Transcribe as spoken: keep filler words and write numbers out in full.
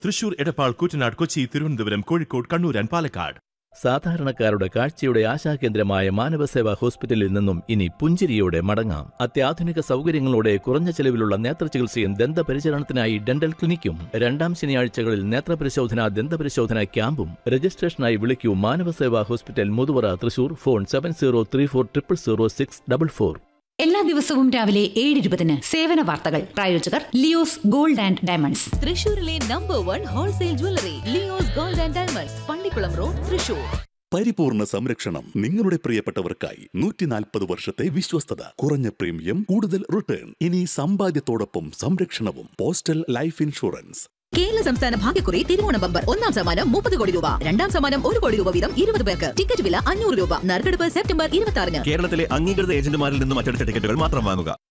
Thrissur, Edappal, Kuttanad, Kochi, Thiruvananthapuram, Kozhikode, Kannur and Palakkad. സാധാരണക്കാരുടെ കാഴ്ചയുടെ ആശാകേന്ദ്രമായ മാനവസേവാ ഹോസ്പിറ്റലിൽ നിന്നും ഇനി പുഞ്ചിരിയോടെ മടങ്ങാം. അത്യാധുനിക സൗകര്യങ്ങളോടെ കുറഞ്ഞ ചെലവിലുള്ള നേത്രചികിത്സയും ദന്തപരിചരണത്തിനായി ഡെന്റൽ ക്ലിനിക്കും. രണ്ടാം ശനിയാഴ്ചകളിൽ നേത്രപരിശോധന, ദന്തപരിശോധന ക്യാമ്പും. രജിസ്ട്രേഷനായി വിളിക്കൂ Manavaseva hospital, Muthuvara, Thrissur. Phone seven zero three four triple zero six double four. എല്ലാ ദിവസവും രാവിലെ ഏഴ് ഇരുപതിന് സേവന വാർത്തകൾ. പ്രായോജകർ ലിയോസ് ഗോൾഡ് ആൻഡ് ഡയമണ്ട്സ്. തൃശൂരിലെ number one wholesale jewellery Leo's gold and diamonds, Pallikkulam road, Thrissur. പരിപൂർണ സംരക്ഷണം നിങ്ങളുടെ പ്രിയപ്പെട്ടവർക്കായി. നൂറ്റി നാൽപ്പത് വർഷത്തെ വിശ്വസ്തത, കുറഞ്ഞ പ്രീമിയം, കൂടുതൽ റിട്ടേൺ. ഇനി സമ്പാദ്യത്തോടൊപ്പം സംരക്ഷണവും. Postal life insurance. കേരള സംസ്ഥാന ഭാഗ്യക്കുറി തിരുവോണ ബമ്പർ. ഒന്നാം സമ്മാനം മുപ്പത് കോടി രൂപ, രണ്ടാം സമ്മാനം ഒരു കോടി രൂപ വീതം ഇരുപത് പേർക്ക്. ടിക്കറ്റ് വില അഞ്ഞൂറ് രൂപ. നറുക്കെടുപ്പ് സെപ്റ്റംബർ ഇരുപത്തി ആറിന്. കേരളത്തിലെ അംഗീകൃത ഏജന്റുമാരിൽ നിന്നും അച്ചടിച്ച ടിക്കറ്റുകൾ മാത്രം വാങ്ങുക.